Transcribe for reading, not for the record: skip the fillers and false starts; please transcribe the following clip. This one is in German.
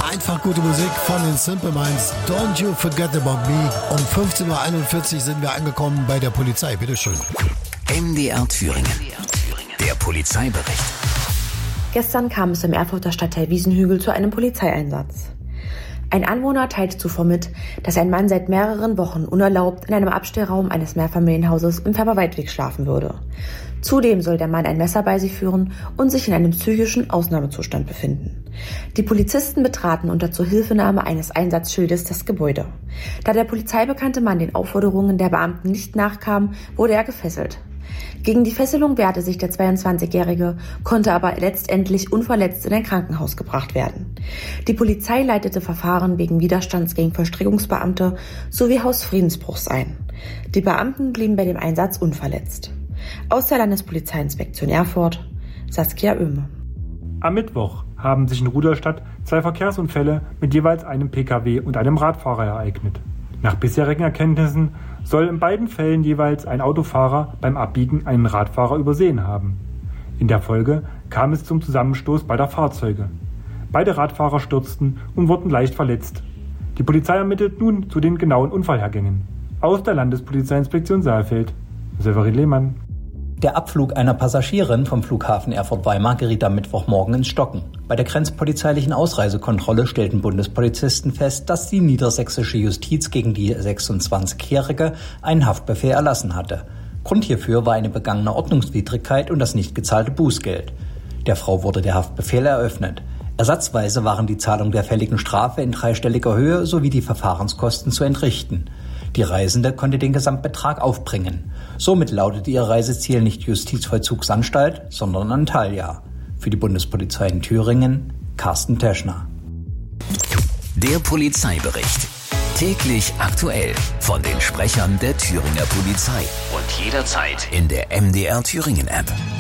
Einfach gute Musik von den Simple Minds. Don't you forget about me. Um 15.41 Uhr sind wir angekommen bei der Polizei. Bitteschön. MDR Thüringen. Der Polizeibericht. Gestern kam es im Erfurter Stadtteil Wiesenhügel zu einem Polizeieinsatz. Ein Anwohner teilte zuvor mit, dass ein Mann seit mehreren Wochen unerlaubt in einem Abstellraum eines Mehrfamilienhauses im Färberwaldweg schlafen würde. Zudem soll der Mann ein Messer bei sich führen und sich in einem psychischen Ausnahmezustand befinden. Die Polizisten betraten unter Zuhilfenahme eines Einsatzschildes das Gebäude. Da der polizeibekannte Mann den Aufforderungen der Beamten nicht nachkam, wurde er gefesselt. Gegen die Fesselung wehrte sich der 22-Jährige, konnte aber letztendlich unverletzt in ein Krankenhaus gebracht werden. Die Polizei leitete Verfahren wegen Widerstands gegen Vollstreckungsbeamte sowie Hausfriedensbruchs ein. Die Beamten blieben bei dem Einsatz unverletzt. Aus der Landespolizeiinspektion Erfurt, Saskia Oehme. Am Mittwoch haben sich in Rudolstadt 2 Verkehrsunfälle mit jeweils einem Pkw und einem Radfahrer ereignet. Nach bisherigen Erkenntnissen soll in beiden Fällen jeweils ein Autofahrer beim Abbiegen einen Radfahrer übersehen haben. In der Folge kam es zum Zusammenstoß beider Fahrzeuge. Beide Radfahrer stürzten und wurden leicht verletzt. Die Polizei ermittelt nun zu den genauen Unfallhergängen. Aus der Landespolizeiinspektion Saalfeld, Severin Lehmann. Der Abflug einer Passagierin vom Flughafen Erfurt-Weimar geriet am Mittwochmorgen ins Stocken. Bei der grenzpolizeilichen Ausreisekontrolle stellten Bundespolizisten fest, dass die niedersächsische Justiz gegen die 26-Jährige einen Haftbefehl erlassen hatte. Grund hierfür war eine begangene Ordnungswidrigkeit und das nicht gezahlte Bußgeld. Der Frau wurde der Haftbefehl eröffnet. Ersatzweise waren die Zahlung der fälligen Strafe in dreistelliger Höhe sowie die Verfahrenskosten zu entrichten. Die Reisende konnte den Gesamtbetrag aufbringen. Somit lautete ihr Reiseziel nicht Justizvollzugsanstalt, sondern Antalya. Für die Bundespolizei in Thüringen, Carsten Teschner. Der Polizeibericht. Täglich aktuell von den Sprechern der Thüringer Polizei. Und jederzeit in der MDR Thüringen App.